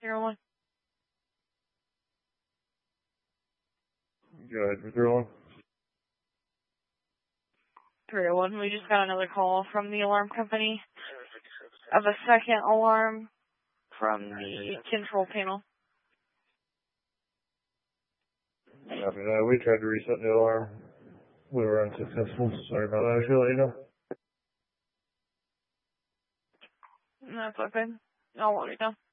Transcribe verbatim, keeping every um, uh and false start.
zero one. Go ahead for zero one. three oh one. We just got another call from the alarm company of a second alarm from the control panel. Copy that. We tried to reset the alarm. We were unsuccessful. Sorry about that. I should let you know. That's okay. I'll let you know.